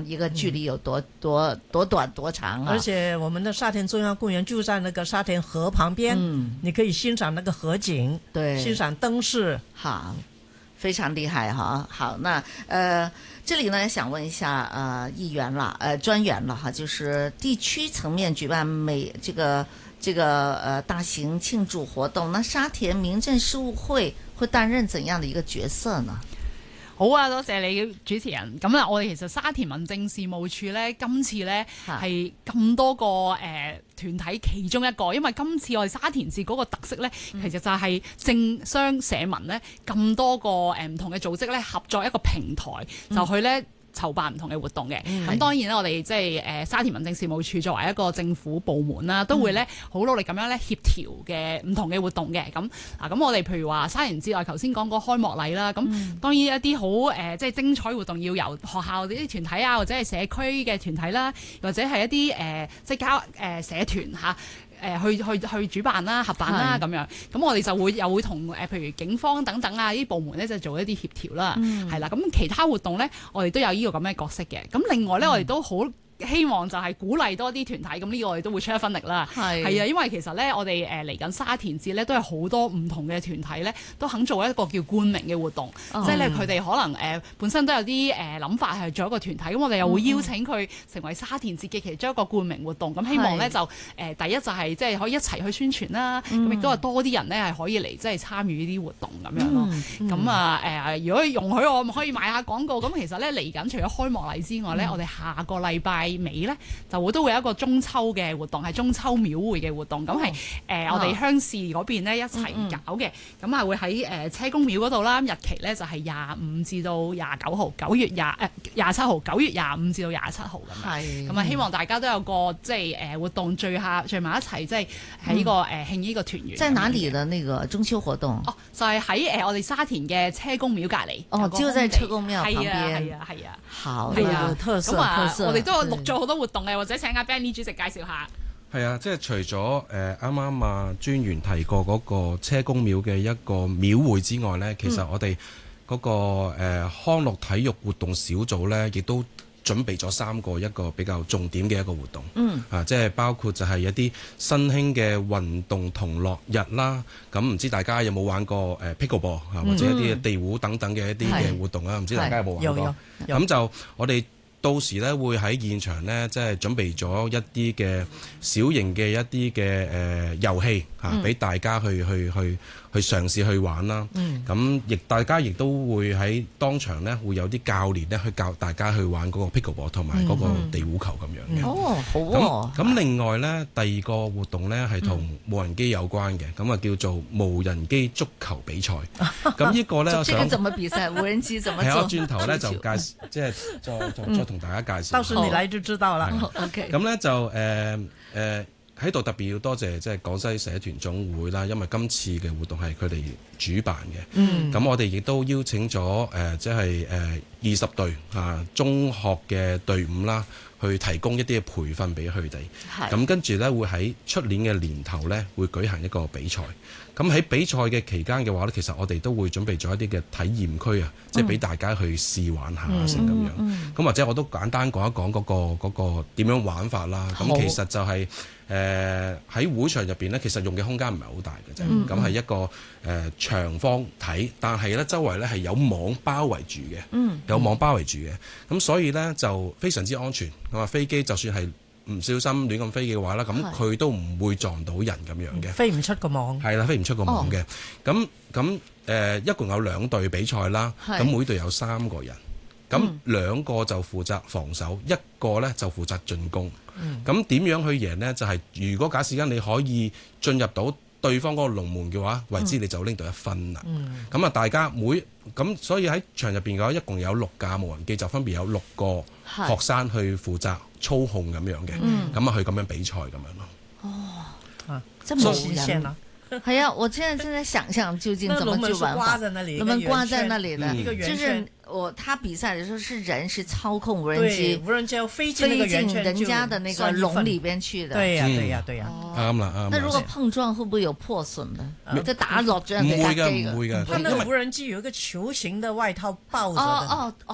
方，一个距离有多短多长啊！ 而且我们的沙田中央公园就在那个沙田河旁边，你可以欣赏那个河景， 对， 欣赏灯饰， 好，非常厉害哈。好，那这里呢想问一下议员了，专员了哈，就是地区层面举办这个大型庆祝活動，那沙田民政事務會會擔任怎樣的一個角色呢？ 好啊，多謝你主持人。咁啊，我哋其實沙田民政事務處咧，今次咧係咁多個團體其中一個，因為今次我哋沙田節嗰個特色咧，其實就係政商社民咧咁多個唔同嘅組織咧合作一個平台，就去咧籌辦唔同嘅活動嘅。咁當然啦，我哋即係沙田民政事務處作為一個政府部門啦，都會咧好努力咁樣咧協調嘅唔同嘅活動嘅。咁我哋譬如話沙田節，我頭先講過開幕禮啦，咁當然一啲好即係精彩活動要由學校啲團體啊，或者係社區嘅團體啦，或者係一啲即係社團嚇。去主辦啦、合辦啦咁樣，咁我哋就又會同譬如警方等等啊呢啲部門咧就做一啲協調啦，係啦。咁其他活動咧，我哋都有呢個咁嘅角色嘅。咁另外咧，我哋都好希望就係鼓勵多啲團體，咁呢個我哋都會出一分力啦。係啊，因為其實咧，我哋嚟緊沙田節咧，都有好多唔同嘅團體咧，都肯做一個叫冠名嘅活動，即係咧佢哋可能本身都有啲諗法係做一個團體，咁我哋又會邀請佢成為沙田節嘅其中一個冠名活動。咁希望咧就第一就係即係可以一齊去宣傳啦，咁亦都係多啲人咧係可以嚟即係參與呢啲活動咁樣咯。咁如果容許我可以賣下廣告，咁其實咧嚟緊除咗開幕禮之外咧，我哋下個禮拜尾咧都會有一個中秋嘅活動，係中秋廟會嘅活動，咁係我哋鄉事嗰邊咧一齊搞嘅，咁係會喺車公廟嗰度啦，日期咧就係25至到29號，9月27號，9月25至到27號咁樣，咁希望大家都有個即係活動聚埋一齊，即係喺呢個慶呢個團圓。 在哪裡的那個中秋活動？ 哦，就係喺我哋沙田嘅車公廟隔離。 哦，就在車公廟旁邊。 係啊。 好， 係啊， 特色。 咁我哋都有陸續好多活動嘅，或者請阿 Benny 主席介紹下。 係啊，即係除咗啱啱啊專員提過嗰個車公廟嘅一個廟會之外呢，其實我哋嗰個康樂體育活動小組呢，亦都準備咗3個一個比較重點嘅一個活動。即係包括就係一啲新興嘅運動同樂日啦。咁唔知大家有冇玩過pickleball 或者一啲地壺等等嘅一啲嘅活動啊？唔知大家有冇玩過？咁就我哋到時咧會喺現場咧，即係準備咗一啲嘅小型嘅一啲嘅遊戲俾大家去嘗試去玩啦。咁大家亦都會喺當場咧會有啲教練咧去教大家去玩嗰個 pickleball 同埋嗰個地壺球咁樣嘅。 哦，好喎。 咁另外咧，第二個活動咧係同無人機有關嘅，咁啊叫做無人機足球比賽。咁呢個咧，我想這個怎麼比賽？無人機怎麼做？ 係我轉頭咧就介紹，即係再同大家介紹。 到時你嚟就知道啦。 OK。 咁咧就喺度特別要多謝即係廣西社團總會啦，因為今次嘅活動係佢哋主辦嘅。咁我哋亦都邀請咗即係20隊中學嘅隊伍啦，去提供一啲嘅培訓俾佢哋。咁跟住咧會喺出年嘅年頭咧會舉行一個比賽。咁喺比賽嘅期間嘅話咧，其實我哋都會準備咗一啲嘅體驗區啊，即係俾大家去試玩下成咁樣。咁或者我都簡單講一講嗰個點樣玩法啦。咁其實就係喺會場入邊咧，其實用嘅空間唔係好大嘅啫。咁係一個長方體，但係咧周圍咧係有網包圍住嘅，有網包圍住嘅。咁所以咧就非常之安全。咁啊飛機就算係唔小心亂咁飛嘅話啦，咁佢都唔會撞到人咁樣嘅， 飛唔出個網。係啦，飛唔出個網嘅。咁一共有2隊比賽啦，咁每隊有3個人，咁2個就負責防守，1個咧就負責進攻。咁點樣去贏呢？就係如果假使間你可以進入到對方嗰個龍門嘅話，為之你就拎到1分啦。咁大家咁所以喺場入邊嘅話，一共有6架無人機，就分別有6個學生去負責操控咁樣嘅，咁去咁樣比賽咁樣咯。 哦，這麼新鮮啊！係啊，我現在正在想象究竟怎麼去玩法。龍門掛在那裡的，就是他比賽的時候是人是操控無人機， 無人機要飛進人家的那個籠裡邊去的。對呀。 啱啦。 那如果碰撞會不會有破損呢？就打落咗人哋架機㗎。 唔會㗎。 他那個無人機有一個球形的外套包着的。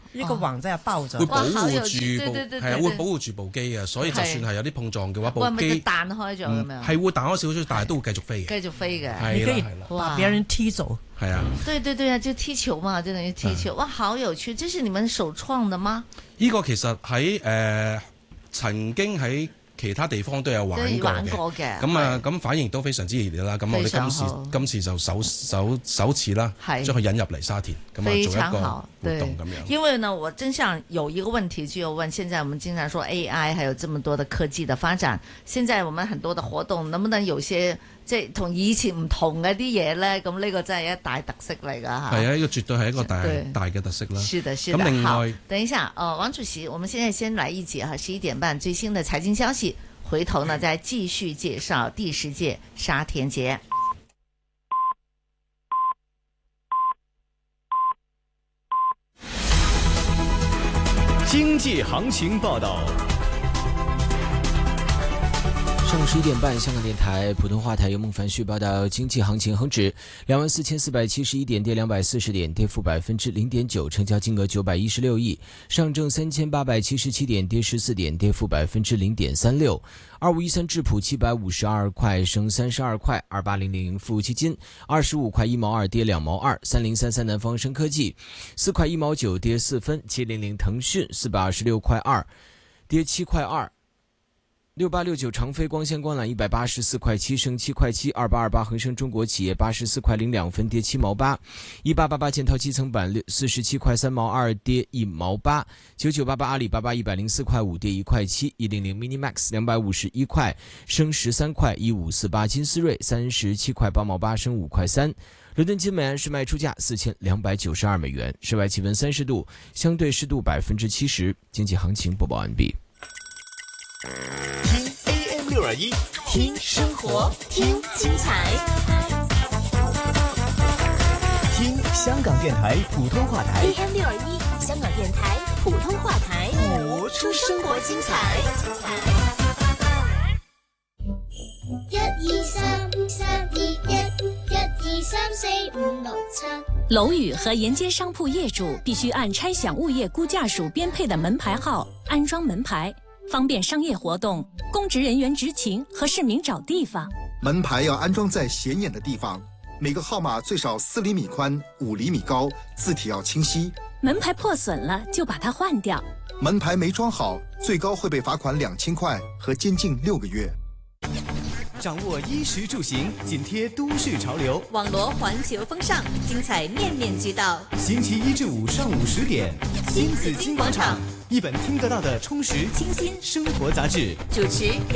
一個橫仔抱着， 會保護住部係啊，會保護住部機嘅，所以就算係有啲碰撞嘅話，部機彈開咗咁樣， 係會彈開少少，但係都會繼續飛嘅。 繼續飛嘅， 你可以把別人踢走。 係啊， 對啊，就踢球嘛，就等於踢球。哇，好有趣！這是你們首創的嗎？ 呢個其實喺曾經喺其他地方都有玩過嘅，咁反應都非常之熱烈啦。咁我哋今次就首次啦，將佢引入嚟沙田，咁做一個活動咁樣。 因為呢，我真想有一個問題就問，現在我們經常說 AI，還有這麼多的科技的發展，現在我們很多的活動，能不能有些即係同以前唔同嘅啲嘢咧？咁呢個真係一大特色嚟㗎嚇。係啊，呢個絕對係一個大嘅特色啦。 是的，是的。 咁另外， 等一下，王主席，我們現在先來一節11點半最新的財經消息。回頭呢，再繼續介紹第10屆沙田節。 經濟行情報道。 上午11點半，香港電台普通話台由孟凡旭報道經濟行情。恒指24,471點，跌240點，跌幅0.9%，成交金額916億。上證3877點，跌14點，跌幅0.36%。2513智普752塊，升32塊。2800富基金25塊1毛2，跌2毛2。3033南方生科技4塊1毛9，跌4分。700騰訊426塊2，跌7塊2。6869長飛光纖光纜184塊7，升7塊7。2828恒生中國企業84塊02分，跌7毛8。1888建滔基層板47塊3毛2，跌1毛8。9988阿里巴巴104塊5，跌1塊7。100 Minimax 251塊，升13塊。1548金斯瑞37塊8毛8，升5塊3。倫敦金每安士賣出價4292美元。室外氣溫30度，相對濕度70%。經濟行情播報完畢。 聽 AM621，聽生活，聽精彩，聽香港電台普通話台 AM621，香港電台普通話台， 活出生活精彩。 1 2 3 3 2 1 1 2 3 4 5 6 7。 楼宇和沿街商鋪業主必須按拆享物業估價署編配的門牌號安裝門牌，方便商業活動、公職人員執勤和市民找地方。 門牌要安裝在顯眼的地方，每個號碼最少4厘米寬、5厘米高，字體要清晰。 門牌破損了就把它換掉。 門牌沒裝好，最高會被罰款2000塊和監禁6個月。 掌握衣食住行，緊貼都市潮流， 網羅環球風尚，精彩面面俱到。 星期1至5上午10點，新紫荊廣場，一本聽得到的充實清新生活雜誌。 主持